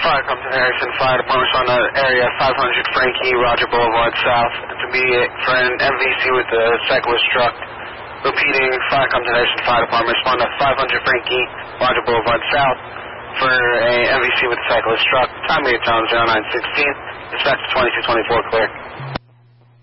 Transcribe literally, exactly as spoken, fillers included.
Fire Compton Harrison Fire Department on the area five hundred Frankie, Roger Boulevard South. Intermediate for an M V C with the cyclist truck. Repeating, Fire Compton Harrison Fire Department, respond to five hundred Frankie, Roger Boulevard South for a M V C with the cyclist truck. Time of your tone zero nine sixteen. Dispatch twenty-two twenty-four, clear.